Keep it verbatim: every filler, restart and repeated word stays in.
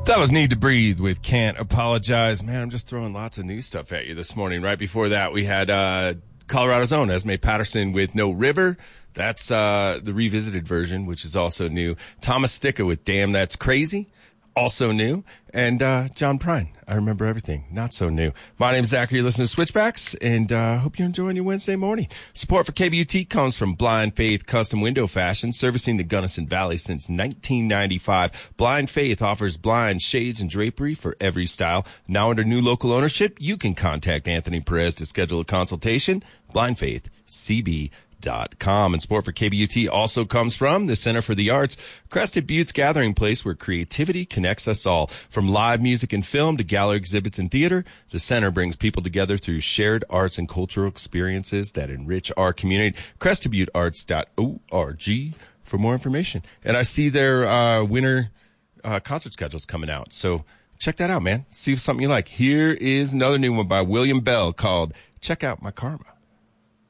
That was Need to Breathe with Can't Apologize. Man, I'm just throwing lots of new stuff at you this morning. Right before that, we had uh, Colorado's own Esme Patterson with No River. That's uh, the revisited version, which is also new. Thomas Sticka with Damn That's Crazy, also new. And uh, John Prine, I Remember Everything, not so new. My name's Zachary, you're listening to Switchbacks, and I uh, hope you're enjoying your Wednesday morning. Support for K B U T comes from Blind Faith Custom Window Fashion, servicing the Gunnison Valley since nineteen ninety-five. Blind Faith offers blinds, shades, and drapery for every style. Now under new local ownership, you can contact Anthony Perez to schedule a consultation. Blind Faith C B Dot com. And support for K B U T also comes from the Center for the Arts, Crested Buttes gathering place where creativity connects us all. From live music and film to gallery exhibits and theater, the center brings people together through shared arts and cultural experiences that enrich our community. crested butte arts dot org for more information. And I see their uh, winter uh, concert schedules coming out. So check that out, man. See if something you like. Here is another new one by William Bell called Check Out My Karma.